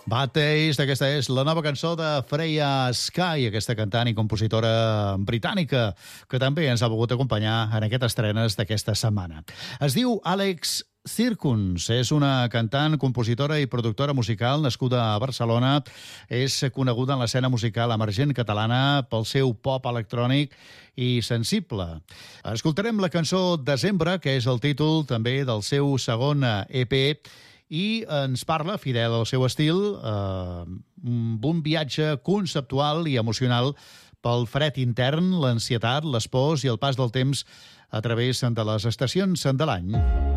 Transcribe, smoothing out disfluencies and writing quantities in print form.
Bad Taste, aquesta és la nova cançó de Freya Sky, aquesta cantant i compositora britànica, que també ens ha volgut acompanyar en aquestes estrenes d'aquesta setmana. Es diu Alex Circuns, és una cantant, compositora i productora musical nascuda a Barcelona. És coneguda en l'escena musical emergent catalana pel seu pop electrònic i sensible. Escoltarem la cançó Desembre, que és el títol també del seu segon EP, i ens parla, fidel al seu estil, d'un viatge conceptual i emocional pel fred intern, l'ansietat, les pors i el pas del temps a través de les estacions de l'any.